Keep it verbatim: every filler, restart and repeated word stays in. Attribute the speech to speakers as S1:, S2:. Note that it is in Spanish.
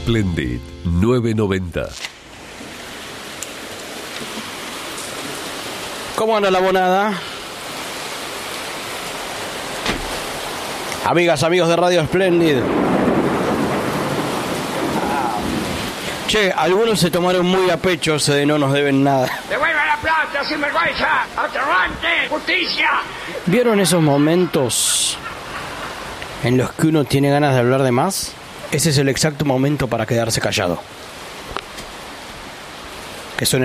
S1: Splendid nueve noventa.
S2: ¿Cómo anda la bonada? Amigas, amigos de Radio Splendid. Che, algunos se tomaron muy a pecho ese de no nos deben nada.
S3: ¡Devuelva la plata, sin vergüenza! ¡Aterrante! ¡Justicia!
S2: ¿Vieron esos momentos en los que uno tiene ganas de hablar de más? Ese es el exacto momento para quedarse callado. Que suene